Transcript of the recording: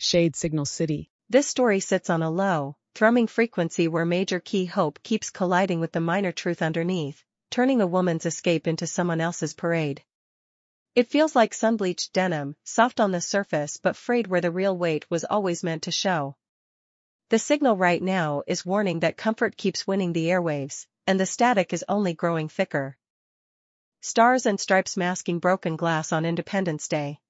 Shade Signal City. This story sits on a low, thrumming frequency where major key hope keeps colliding with the minor truth underneath, turning a woman's escape into someone else's parade. It feels like sun-bleached denim, soft on the surface but frayed where the real weight was always meant to show. The signal right now is warning that comfort keeps winning the airwaves, and the static is only growing thicker. Stars and stripes masking broken glass on Independence Day.